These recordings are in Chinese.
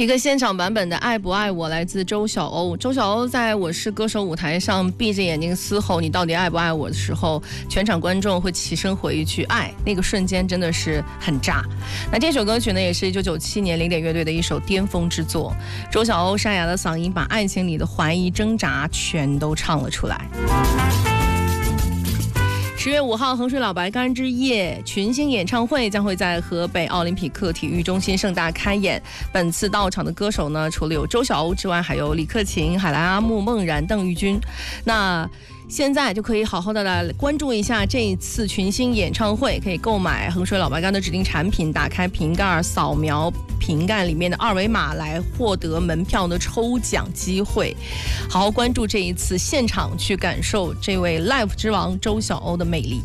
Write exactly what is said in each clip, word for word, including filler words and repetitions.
一个现场版本的《爱不爱我》来自周晓鸥。周晓鸥在我是歌手舞台上闭着眼睛嘶吼你到底爱不爱我的时候，全场观众会齐声回一句爱，那个瞬间真的是很炸。那这首歌曲呢，也是一九九七年零点乐队的一首巅峰之作。周晓鸥沙哑的嗓音把爱情里的怀疑挣扎全都唱了出来。十月五号，衡水老白干之夜群星演唱会将会在河北奥林匹克体育中心盛大开演。本次到场的歌手呢，除了有周晓鸥之外，还有李克勤、海兰阿木、孟然、邓玉军。那现在就可以好好的来关注一下这一次群星演唱会，可以购买衡水老白干的指定产品，打开瓶盖扫描瓶盖里面的二维码来获得门票的抽奖机会。好好关注这一次现场，去感受这位 Live 之王周晓鸥的魅力。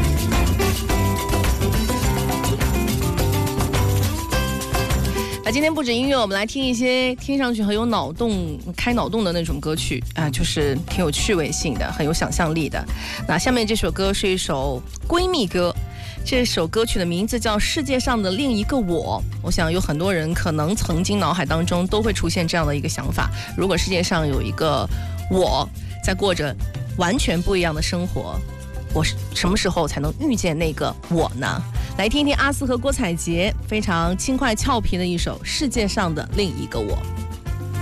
那今天不止音乐，我们来听一些听上去很有脑洞、开脑洞的那种歌曲啊，就是挺有趣味性的，很有想象力的。那下面这首歌是一首闺蜜歌，这首歌曲的名字叫《世界上的另一个我》。我想有很多人可能曾经脑海当中都会出现这样的一个想法：如果世界上有一个我在过着完全不一样的生活，我什么时候才能遇见那个我呢？来听听阿斯和郭采洁非常轻快俏皮的一首《世界上的另一个我》。